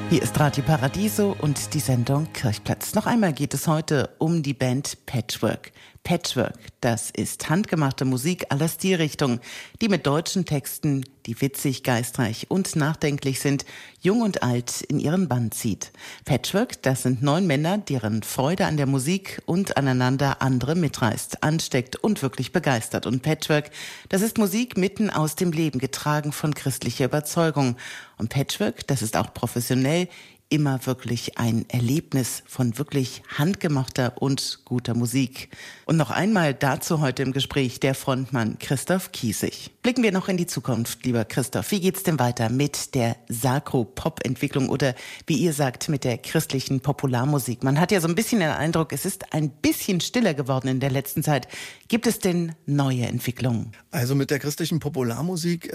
Hier ist Radio Paradiso und die Sendung Kirchplatz. Noch einmal geht es heute um die Band Patchwork. Patchwork, das ist handgemachte Musik aller Stilrichtungen, die mit deutschen Texten, die witzig, geistreich und nachdenklich sind, jung und alt in ihren Bann zieht. Patchwork, das sind 9 Männer, deren Freude an der Musik und aneinander andere mitreißt, ansteckt und wirklich begeistert. Und Patchwork, das ist Musik mitten aus dem Leben, getragen von christlicher Überzeugung. Und Patchwork, das ist auch professionell immer wirklich ein Erlebnis von wirklich handgemachter und guter Musik. Und noch einmal dazu heute im Gespräch der Frontmann Christoph Kiesig. Blicken wir noch in die Zukunft, lieber Christoph. Wie geht's denn weiter mit der Sakro-Pop-Entwicklung oder wie ihr sagt, mit der christlichen Popularmusik? Man hat ja so ein bisschen den Eindruck, es ist ein bisschen stiller geworden in der letzten Zeit. Gibt es denn neue Entwicklungen? Also mit der christlichen Popularmusik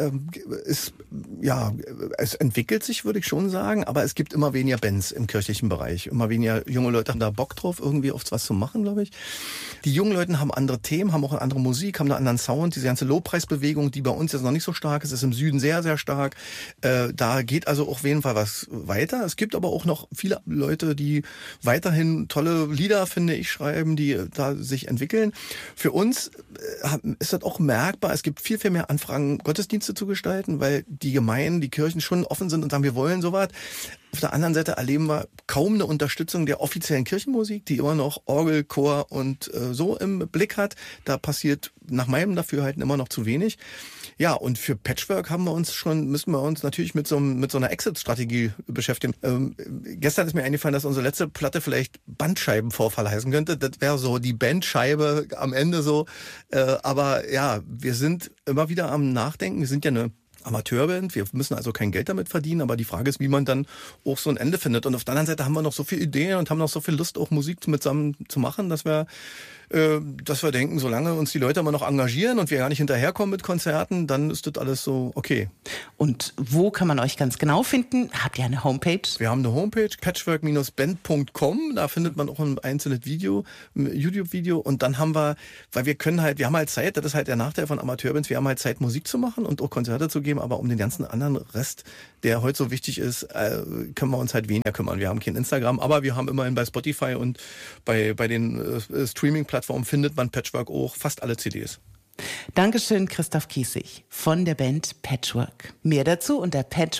es entwickelt sich, würde ich schon sagen, aber es gibt immer weniger Bands im kirchlichen Bereich. Immer weniger junge Leute haben da Bock drauf, irgendwie auf was zu machen, glaube ich. Die jungen Leute haben andere Themen, haben auch eine andere Musik, haben einen anderen Sound. Diese ganze Lobpreisbewegung, die bei uns jetzt noch nicht so stark ist, ist im Süden sehr, sehr stark. Da geht also auf jeden Fall was weiter. Es gibt aber auch noch viele Leute, die weiterhin tolle Lieder, finde ich, schreiben, die da sich entwickeln. Für uns ist das auch merkbar. Es gibt viel, viel mehr Anfragen, Gottesdienste zu gestalten, weil die Gemeinden, die Kirchen schon offen sind und sagen, wir wollen sowas. Auf der anderen Seite erleben wir kaum eine Unterstützung der offiziellen Kirchenmusik, die immer noch Orgel, Chor und so im Blick hat. Da passiert nach meinem Dafürhalten immer noch zu wenig. Ja, und für Patchwork müssen wir uns natürlich mit so einer Exit-Strategie beschäftigen. Gestern ist mir eingefallen, dass unsere letzte Platte vielleicht Bandscheibenvorfall heißen könnte. Das wäre so die Bandscheibe am Ende so. Aber ja, wir sind immer wieder am Nachdenken. Wir sind ja eine Amateurband, wir müssen also kein Geld damit verdienen, aber die Frage ist, wie man dann auch so ein Ende findet. Und auf der anderen Seite haben wir noch so viele Ideen und haben noch so viel Lust, auch Musik zusammen zu machen, dass wir denken, solange uns die Leute immer noch engagieren und wir gar nicht hinterherkommen mit Konzerten, dann ist das alles so okay. Und wo kann man euch ganz genau finden? Habt ihr eine Homepage? Wir haben eine Homepage, patchwork-band.com, da findet man auch ein einzelnes Video, ein YouTube-Video, und dann haben wir haben halt Zeit, das ist halt der Nachteil von Amateurbands, wir haben halt Zeit, Musik zu machen und auch Konzerte zu geben, aber um den ganzen anderen Rest, der heute so wichtig ist, können wir uns halt weniger kümmern. Wir haben kein Instagram, aber wir haben immerhin bei Spotify und bei den Streaming-Plattformen findet man Patchwork auch, fast alle CDs. Dankeschön, Christoph Kiesig von der Band Patchwork. Mehr dazu unter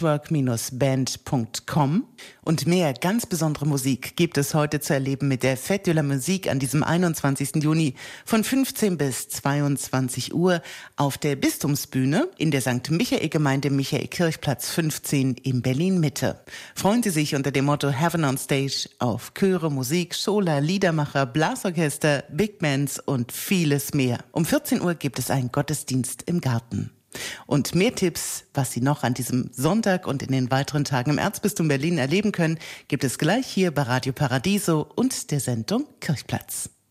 patchwork-band.com. Und mehr ganz besondere Musik gibt es heute zu erleben mit der Fête de la Musique an diesem 21. Juni von 15 bis 22 Uhr auf der Bistumsbühne in der St. Michael-Gemeinde Michael-Kirchplatz 15 in Berlin-Mitte. Freuen Sie sich unter dem Motto Heaven on Stage auf Chöre, Musik, Schola, Liedermacher, Blasorchester, Big Bands und vieles mehr. Um 14 Uhr gibt es einen Gottesdienst im Garten. Und mehr Tipps, was Sie noch an diesem Sonntag und in den weiteren Tagen im Erzbistum Berlin erleben können, gibt es gleich hier bei Radio Paradiso und der Sendung Kirchplatz.